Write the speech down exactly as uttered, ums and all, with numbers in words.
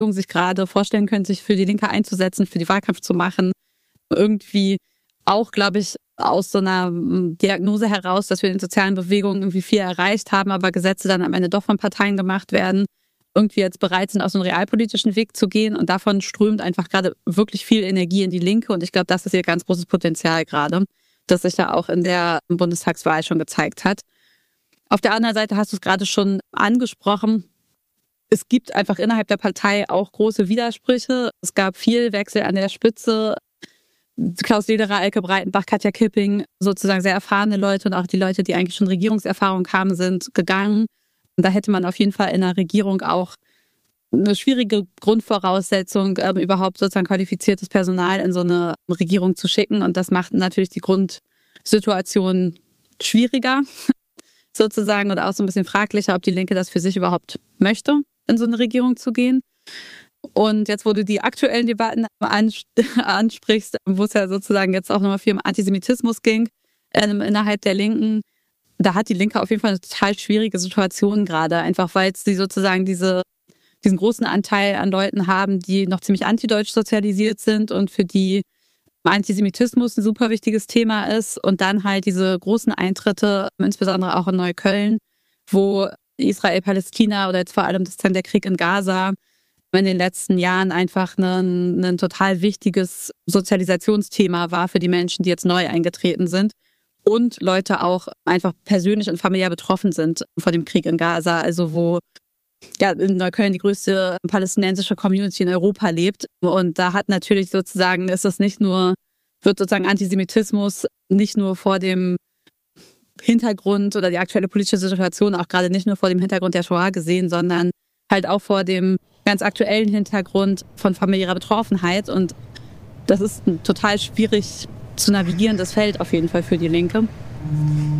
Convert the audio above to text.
sich gerade vorstellen können, sich für die Linke einzusetzen, für die Wahlkampf zu machen. Irgendwie auch, glaube ich, aus so einer Diagnose heraus, dass wir in den sozialen Bewegungen irgendwie viel erreicht haben, aber Gesetze dann am Ende doch von Parteien gemacht werden, irgendwie jetzt bereit sind, aus einem realpolitischen Weg zu gehen. Und davon strömt einfach gerade wirklich viel Energie in die Linke. Und ich glaube, das ist ihr ganz großes Potenzial gerade, das sich da auch in der Bundestagswahl schon gezeigt hat. Auf der anderen Seite hast du es gerade schon angesprochen. Es gibt einfach innerhalb der Partei auch große Widersprüche. Es gab viel Wechsel an der Spitze. Klaus Lederer, Elke Breitenbach, Katja Kipping, sozusagen sehr erfahrene Leute und auch die Leute, die eigentlich schon Regierungserfahrung haben, sind gegangen. Und da hätte man auf jeden Fall in der Regierung auch eine schwierige Grundvoraussetzung, ähm, überhaupt sozusagen qualifiziertes Personal in so eine Regierung zu schicken. Und das macht natürlich die Grundsituation schwieriger, sozusagen, und auch so ein bisschen fraglicher, ob die Linke das für sich überhaupt möchte, in so eine Regierung zu gehen. Und jetzt, wo du die aktuellen Debatten ansprichst, wo es ja sozusagen jetzt auch nochmal viel um Antisemitismus ging, ähm, innerhalb der Linken, da hat die Linke auf jeden Fall eine total schwierige Situation gerade, einfach weil sie sozusagen diese, diesen großen Anteil an Leuten haben, die noch ziemlich antideutsch sozialisiert sind und für die Antisemitismus ein super wichtiges Thema ist, und dann halt diese großen Eintritte, insbesondere auch in Neukölln, wo Israel, Palästina oder jetzt vor allem das dann der Krieg in Gaza in den letzten Jahren einfach ein, ein total wichtiges Sozialisationsthema war für die Menschen, die jetzt neu eingetreten sind und Leute auch einfach persönlich und familiär betroffen sind von dem Krieg in Gaza, also wo ja in Neukölln die größte palästinensische Community in Europa lebt. Und da hat natürlich sozusagen, ist das nicht nur, wird sozusagen Antisemitismus nicht nur vor dem Hintergrund oder die aktuelle politische Situation auch gerade nicht nur vor dem Hintergrund der Shoah gesehen, sondern halt auch vor dem ganz aktuellen Hintergrund von familiärer Betroffenheit. Und das ist ein total schwierig zu navigierendes Feld auf jeden Fall für die Linke.